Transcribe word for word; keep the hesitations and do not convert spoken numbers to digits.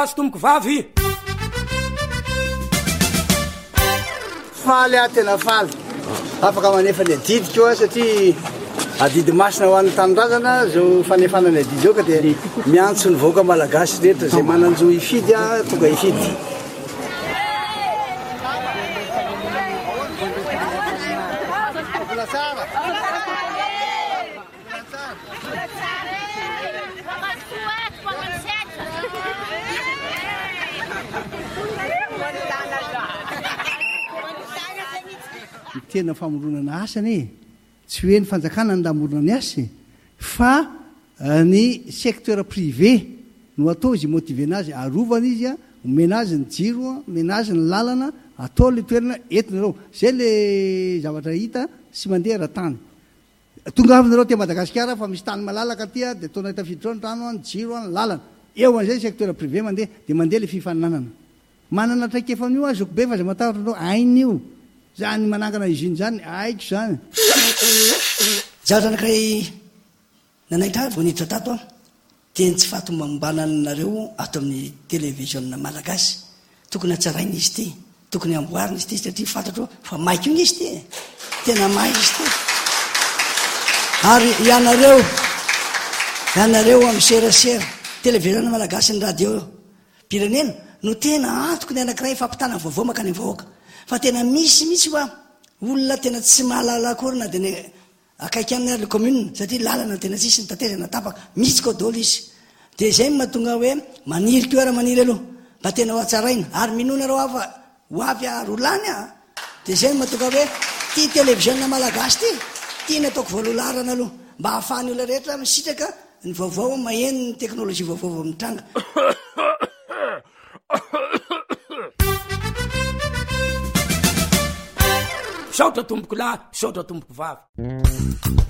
azo tomboko vavy faly a tena faly afaka manefa ny adidy koa satria adidy masina ho an'ny tanindrazana zao fanefanany adidy eo ka dia miantso ny vahoaka malagasy rehetra zay mananjo ifidy a tonga ifidy tena famoronana asany tsy hoe ny fanjakana ny damorona ny asy fa ny secteur privé no atao izy motive anazy arovana izy a omena azy ny jiro omena azy ny lalana atao le toerana entinareo zay le zavatra hita sy mandeha raha-tany tonga avinareo te Madagasikara fa misy tany malalaka aty a dia ataona hitafiditra ny rano ny jiro ny lalana eo an'izay secteur privé mandeha dia mandeha le fifaninanana manana traikefan'io a zoko be fa zay matahotra anao ain'io zany manangana izy iny zany aiko zany zaho zanakray nanaitra vao niditra tato a teny tsy fahatomambananareo ato amin'ny télévision malagasy tokony hatsaraina izy ty tokony amboarina izy ty satria fantatro fa maiko iny izy ty tena may izy ty ary ianareo ianareo amin'ny serasera télévision malagasy ny radio pirenena no tena antoko ny anankiray fampitana vaovao maka ny vahoaka fa tena misy misy hoa olona tena tsy mahalala akory na dia ny akaiky aminy ary le commune satria lalana tena tsisy ny tatezana tapaka misy koa dolo izy dia izay mahatonga hoe maniry ko ara maniry aloha mba tena ho atsaraina ary minona reo afa ho avy arolany a dia izay mahatonga hoe ty télévision malagasy ty tiany ataoko voalolarana aloha mba hahafahany olona rehetra misitraka ny vaovao maheno ny teknôlôjia vaovao mitranga saotra tomboko lahy saotra tomboko vavy